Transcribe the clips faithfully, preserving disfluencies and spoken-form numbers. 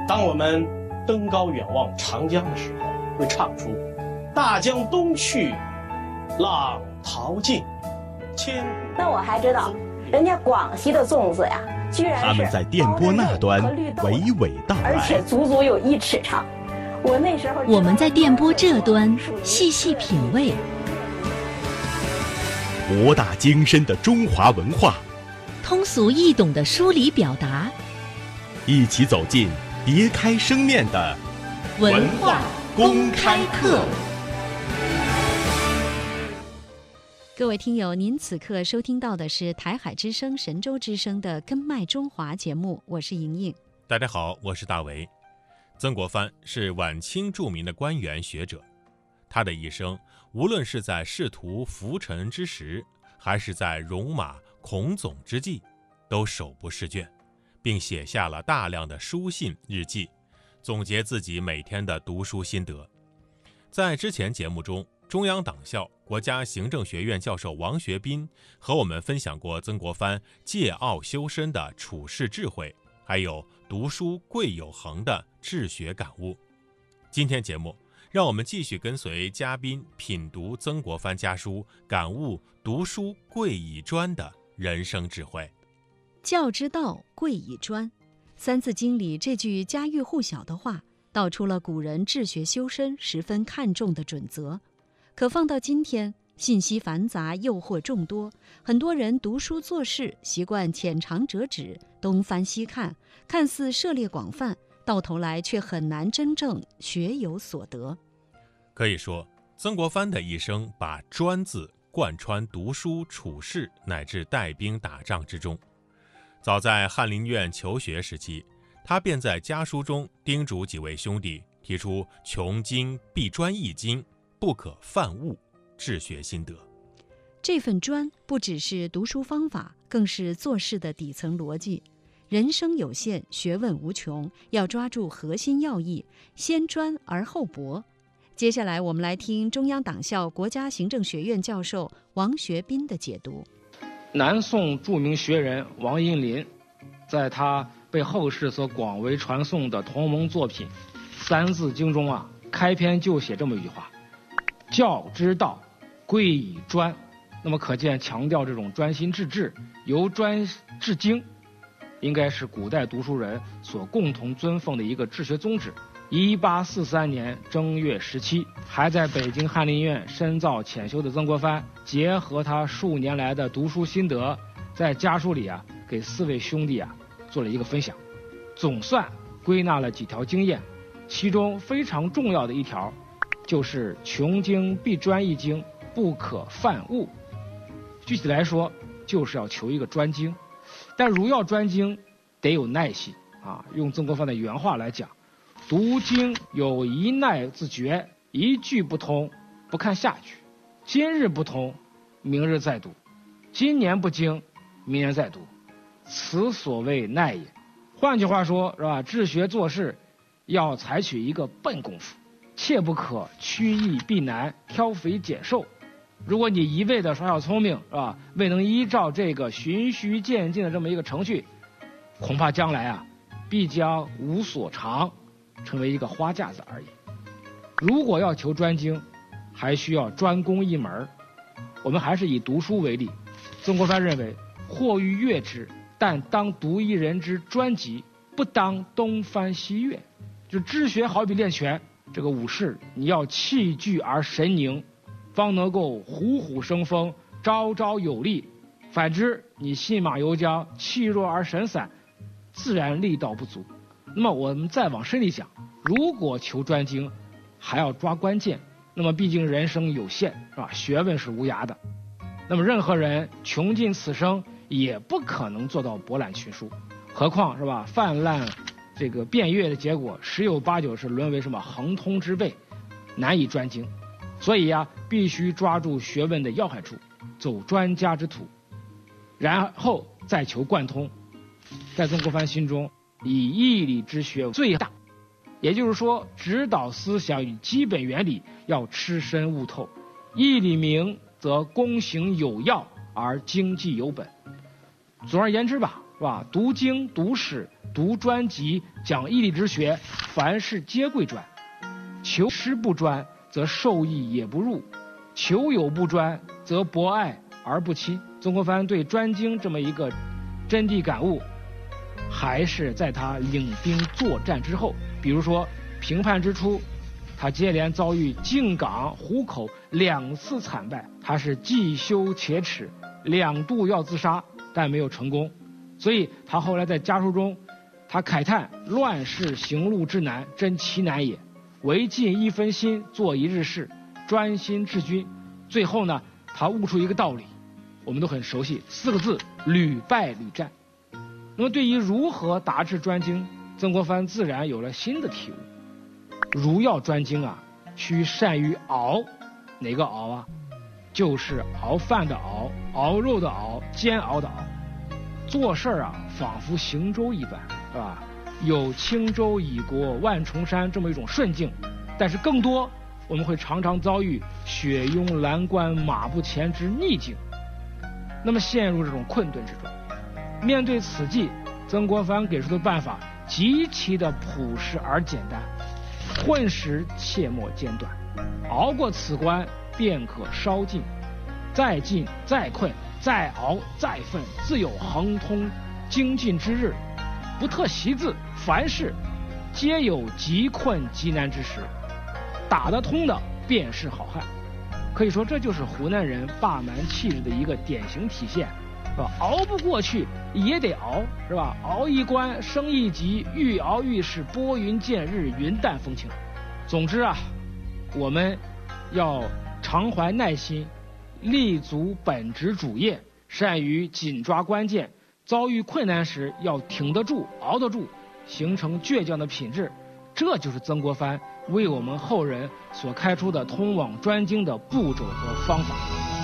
当我们登高远望长江的时候，会唱出大江东去，浪淘尽，千古。 那我还知道，人家广西的粽子呀，居然是他们在电波那端娓娓道来， 而且足足有一尺长。我那时候我们在电波这端细细品味， 博大精深的中华文化， 通俗易懂的梳理表达， 一起走进别开生面的文化公开课。各位听友，您此刻收听到的是台海之声、神州之声的《根脉中华》节目，我是莹莹。 大家好，我是大为。曾国藩是晚清著名的官员学者，他的一生无论是在仕途浮沉之时，还是在戎马倥偬之际，都手不释卷，并写下了大量的书信日记，总结自己每天的读书心得。在之前节目中，中央党校国家行政学院教授王学斌和我们分享过曾国藩戒傲修身的处世智慧，还有读书贵有恒的治学感悟。今天节目让我们继续跟随嘉宾品读曾国藩家书，感悟读书贵以专的人生智慧。 教之道贵以专，三字经里这句家喻户晓的话，道出了古人治学修身十分看重的准则。可放到今天，信息繁杂，诱惑众多，很多人读书做事习惯浅尝辄止，东翻西看，看似涉猎广泛，到头来却很难真正学有所得。 可以说，曾国藩的一生把专字贯穿读书处世乃至带兵打仗之中。早在翰林院求学时期，他便在家书中叮嘱几位兄弟，提出穷经必专一经，不可犯误治学心得。 这份专不只是读书方法，更是做事的底层逻辑。人生有限，学问无穷，要抓住核心要义，先专而后博。接下来我们来听中央党校国家行政学院教授王学斌的解读。 南宋著名学人王荫林，在他被后世所广为传颂的同盟作品《三字经》中啊，开篇就写这么一句话：教之道贵以专。那么可见强调这种专心致志，由专至精，应该是古代读书人所共同尊奉的一个治学宗旨。一八四三年正月十七，还在北京翰林院深造浅修的曾国藩，结合他数年来的读书心得，在家书里啊，给四位兄弟啊做了一个分享，总算归纳了几条经验，其中非常重要的一条，就是穷经必专一经，不可犯误。具体来说，就是要求一个专精，但如要专精，得有耐心啊。用曾国藩的原话来讲，读经有一耐自觉，一句不通，不看下去。今日不通，明日再读；今年不精，明年再读。此所谓耐也。换句话说，是吧？治学做事要采取一个笨功夫，切不可趋易避难，挑肥拣瘦。如果你一味的耍小聪明，是吧？未能依照这个循序渐进的这么一个程序，恐怕将来啊，必将无所长，成为一个花架子而已。如果要求专精，还需要专攻一门。我们还是以读书为例，曾国藩认为，或欲阅之，但当读一人之专辑，不当东翻西阅。就治学好比练拳，这个武士你要气聚而神凝，方能够虎虎生风，招招有力。反之，你信马由缰，气弱而神散，自然力道不足。那么我们再往深里讲，如果求专精，还要抓关键。那么毕竟人生有限，是吧？学问是无涯的。那么任何人穷尽此生，也不可能做到博览群书。何况是吧？泛滥这个遍阅的结果，十有八九是沦为什么横通之辈，难以专精。所以呀、啊，必须抓住学问的要害处，走专家之途，然后再求贯通。在曾国藩心中，以义理之学最大，也就是说，指导思想与基本原理要吃深悟透。义理明，则躬行有要，而经济有本。总而言之吧， 是吧？读经、读史、读专辑、讲义理之学，凡事皆贵专。求师不专，则授意也不入；求友不专，则博爱而不亲。曾国藩对专精这么一个真谛感悟，还是在他领兵作战之后。比如说平叛之初，他接连遭遇靖港、湖口两次惨败，他是既羞且耻，两度要自杀，但没有成功。所以他后来在家书中，他慨叹乱世行路之难，真其难也。唯尽一分心，做一日事，专心治军。最后呢，他悟出一个道理，我们都很熟悉，四个字：屡败屡战。那么对于如何达至专精，曾国藩自然有了新的体悟。如要专精啊，须善于熬。哪个熬啊？就是熬饭的熬，熬肉的熬，煎熬的熬。做事儿啊，仿佛行舟一般，是吧？有轻舟已过万重山这么一种顺境，但是更多我们会常常遭遇雪拥蓝关马不前之逆境，那么陷入这种困顿之中。面对此际，曾国藩给出的办法极其的朴实而简单：混时切莫间断，熬过此关便可稍进，再进再困再熬再奋，自有亨通精进之日。不特习字，凡事皆有极困极难之时，打得通的便是好汉。可以说这就是湖南人霸蛮气质的一个典型体现，是吧？熬不过去也得熬，是吧？熬一关升一级，愈熬愈是拨云见日，云淡风轻。总之啊，我们要常怀耐心，立足本职主业，善于紧抓关键，遭遇困难时要挺得住、熬得住，形成倔强的品质。这就是曾国藩为我们后人所开出的通往专精的步骤和方法。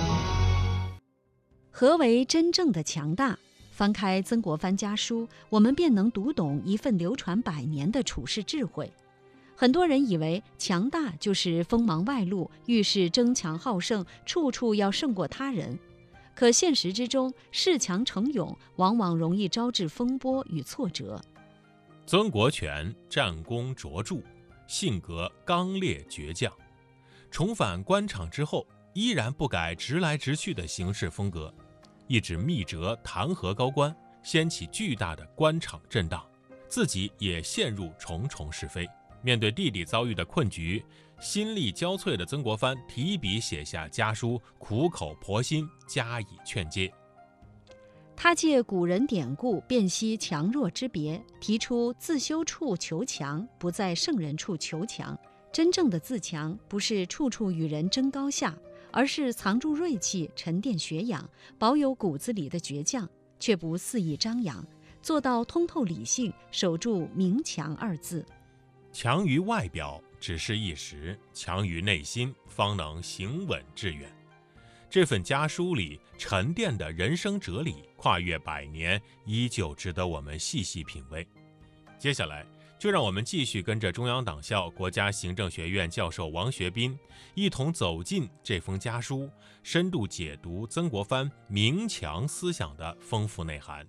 何为真正的强大？翻开曾国藩家书，我们便能读懂一份流传百年的处世智慧。很多人以为强大就是锋芒外露，遇事争强好胜，处处要胜过他人。可现实之中，恃强成勇往往容易招致风波与挫折。 曾国荃战功卓著，性格刚烈倔强，重返官场之后，依然不改直来直去的行事风格，一纸密折弹劾高官，掀起巨大的官场震荡，自己也陷入重重是非。面对弟弟遭遇的困局，心力交瘁的曾国藩提笔写下家书，苦口婆心加以劝诫。 他借古人典故辨析强弱之别，提出自修处求强，不在圣人处求强。真正的自强，不是处处与人争高下，而是藏住锐气，沉淀学养，保有骨子里的倔强，却不肆意张扬，做到通透理性，守住明强二字。 强于外表只是一时，强于内心方能行稳致远。这份家书里沉淀的人生哲理，跨越百年，依旧值得我们细细品味。接下来就让我们继续跟着中央党校国家行政学院教授王学斌一同走进这封家书，深度解读曾国藩明强思想的丰富内涵。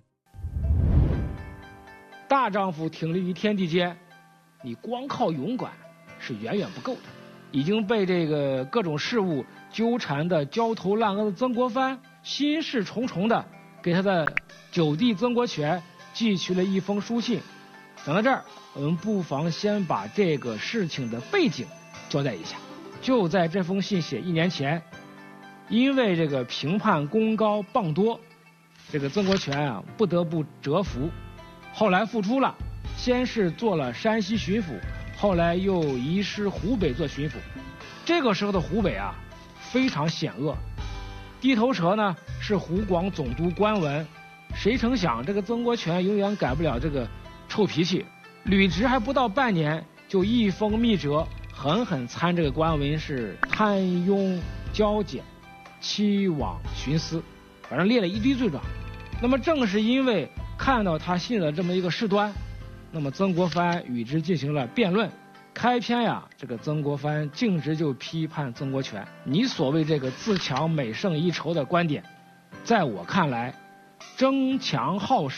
大丈夫挺立于天地间，你光靠勇敢是远远不够的。已经被这个各种事物纠缠的焦头烂额的曾国藩，心事重重的给他的九弟曾国荃寄去了一封书信。讲到这儿，我们不妨先把这个事情的背景交代一下。就在这封信写一年前，因为这个平叛功高谤多，这个曾国荃啊不得不折服，后来复出了，先是做了山西巡抚，后来又移师湖北做巡抚。这个时候的湖北啊非常险恶，地头蛇呢是湖广总督关文。谁成想这个曾国荃永远改不了这个臭脾气，履职还不到半年，就一封密折狠狠参这个关文是贪庸骄俭欺罔徇私，反正列了一堆罪状。那么正是因为看到他信的这么一个事端，那么曾国藩与之进行了辩论。开篇呀，这个曾国藩径直就批判曾国荃，你所谓这个自强美胜一筹的观点，在我看来，争强好胜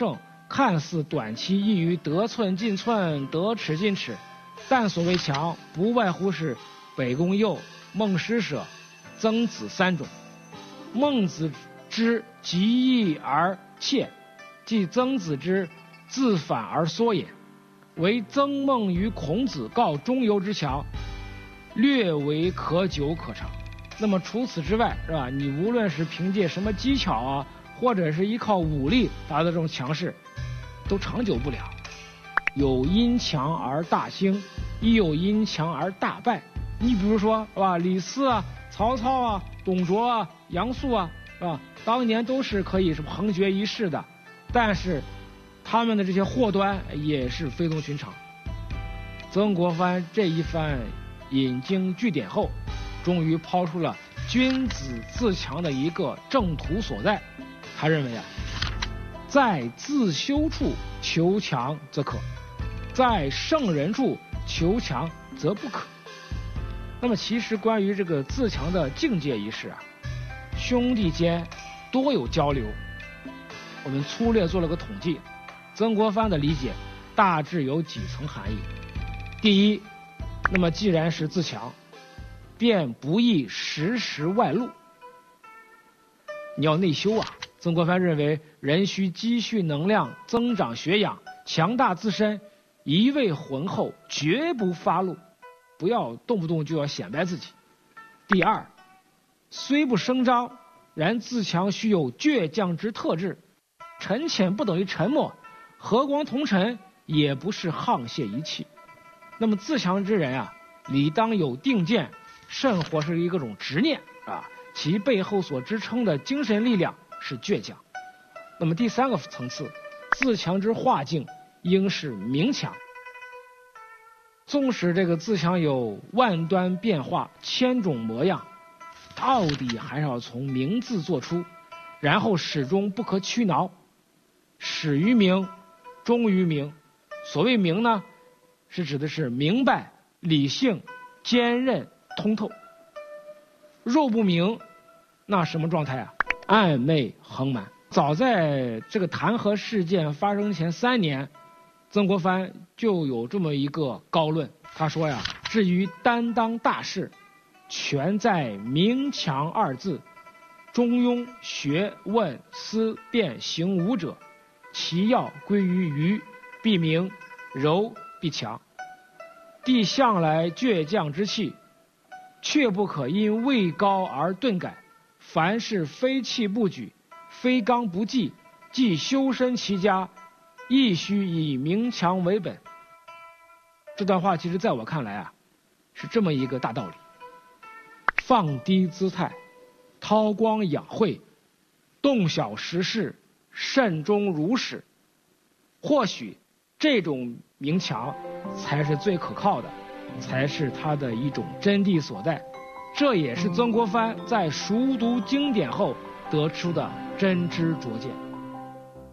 看似短期易于得寸进寸、得尺进尺，但所谓强，不外乎是北宫佑、孟施舍、曾子三种。孟子之极义而切，即曾子之自反而缩也。为曾孟与孔子告中游之强，略为可久可长。那么除此之外，是吧？你无论是凭借什么技巧啊，或者是依靠武力达到这种强势，都长久不了。有因强而大兴，亦有因强而大败。你比如说，是吧？李斯啊、曹操啊、董卓啊、杨素啊，是吧？当年都是可以是横绝一世的，但是他们的这些祸端也是非同寻常。曾国藩这一番引经据典后，终于抛出了君子自强的一个正途所在。他认为啊，在自修处求强则可，在圣人处求强则不可。那么其实关于这个自强的境界一事啊，兄弟间多有交流。我们粗略做了个统计，曾国藩的理解大致有几层含义。第一，那么既然是自强，便不宜时时外露。你要内修啊。曾国藩认为，人需积蓄能量，增长学养，强大自身，一味浑厚，绝不发露，不要动不动就要显摆自己。第二，虽不声张，然自强须有倔强之特质。沉潜不等于沉默，和光同尘也不是沆瀣一气。那么自强之人啊，理当有定见，甚或是一个种执念啊，其背后所支撑的精神力量是倔强。那么第三个层次，自强之化境应是明强。纵使这个自强有万端变化、千种模样，到底还是要从明字做出，然后始终不可屈挠，始于明，终于明。所谓明呢，是指的是明白、理性、坚韧、通透。若不明，那什么状态啊？暧昧横蛮。早在这个弹劾事件发生前三年，曾国藩就有这么一个高论。他说呀，至于担当大事，全在明强二字。中庸学问思辨行五者，其要归于愚，必明；柔必强。帝向来倔强之气，却不可因位高而顿改。凡事非气不举，非刚不济，既修身齐家，亦须以明强为本。这段话其实在我看来啊，是这么一个大道理：放低姿态，韬光养晦，洞晓时事，慎终如始。或许这种明强才是最可靠的，才是它的一种真谛所在。这也是曾国藩在熟读经典后得出的真知灼见。